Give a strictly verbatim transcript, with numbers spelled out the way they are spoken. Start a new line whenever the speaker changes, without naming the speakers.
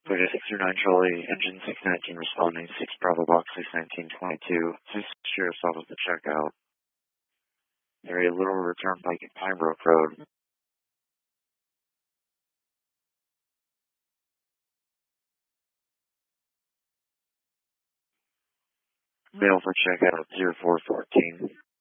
Toyota six two nine Charlie, engine six nineteen responding, six Bravo box six nineteen twenty-two. This is sure south of the checkout. Area Little River Turnpike at Pinebrook Road. Mail for checkout zero four fourteen.